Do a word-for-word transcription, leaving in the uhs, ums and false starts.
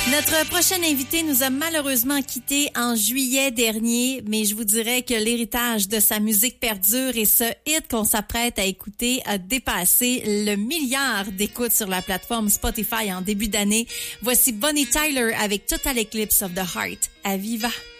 Notre prochain invité nous a malheureusement quittés en juillet dernier, mais je vous dirais que l'héritage de sa musique perdure et ce hit qu'on s'apprête à écouter a dépassé le milliard d'écoutes sur la plateforme Spotify en début d'année. Voici Bonnie Tyler avec Total Eclipse of the Heart à Viva.